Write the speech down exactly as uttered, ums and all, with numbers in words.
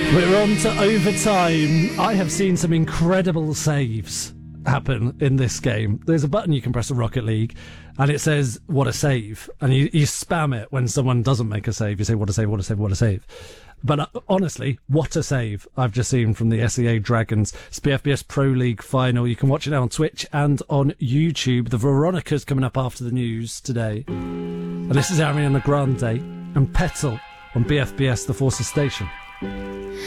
We're on to overtime. I have seen some incredible saves happen in this game. There's a button you can press in Rocket League and it says, what a save. And you, you spam it when someone doesn't make a save. You say, what a save, what a save, what a save. But uh, honestly, what a save I've just seen from the S E A Dragons B F B S Pro League final. You can watch it now on Twitch and on YouTube. The Veronica's coming up after the news today. And this is Ariana Grande and Petal on B F B S The Forces Station.